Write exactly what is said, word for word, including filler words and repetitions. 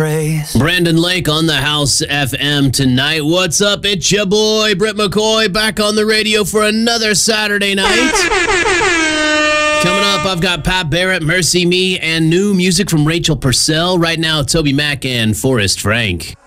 Brandon Lake on the House F M tonight. What's up? It's your boy, Britt McCoy, back on the radio for another Saturday night. Coming up, I've got Pat Barrett, Mercy Me, and new music from Rachel Purcell. Right now, Toby Mac and Forrest Frank.